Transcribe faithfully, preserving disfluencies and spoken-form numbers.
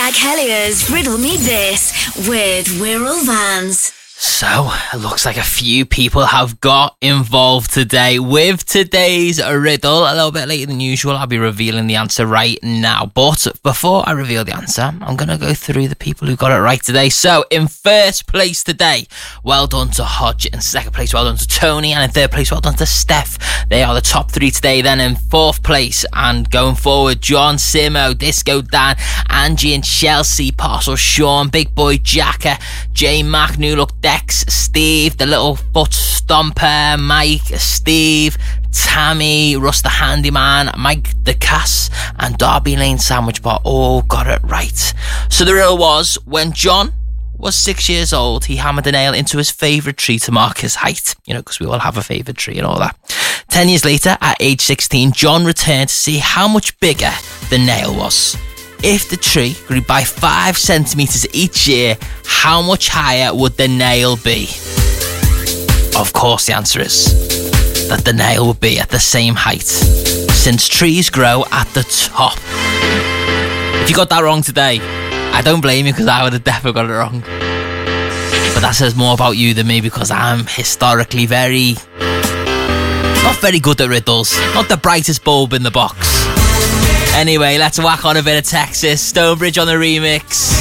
Jack Hellier's Riddle Me This with Wirral Vans. So, it looks like a few people have got involved today with today's riddle. A little bit later than usual, I'll be revealing the answer right now. But before I reveal the answer, I'm going to go through the people who got it right today. So, in first place today, well done to Hodge. In second place, well done to Tony. And in third place, well done to Steph. They are the top three today. Then in fourth place, and going forward, John, Simo, Disco Dan, Angie and Chelsea, Parcel Sean, Big Boy Jacker, J Mac, New Look Dex, Steve, the little foot stomper, Mike, Steve, Tammy, Russ the Handyman, Mike the Cass, and Derby Lane Sandwich Bar all got it right. So the riddle was, when John was six years old, he hammered a nail into his favourite tree to mark his height. You know, because we all have a favourite tree and all that. Ten years later, at age sixteen, John returned to see how much bigger the nail was. If the tree grew by five centimetres each year, how much higher would the nail be? Of course, the answer is that the nail would be at the same height, since trees grow at the top. If you got that wrong today, I don't blame you, because I would have definitely got it wrong. But that says more about you than me, because I'm historically very... not very good at riddles. Not the brightest bulb in the box. Anyway, let's whack on a bit of Texas. Stonebridge on the remix.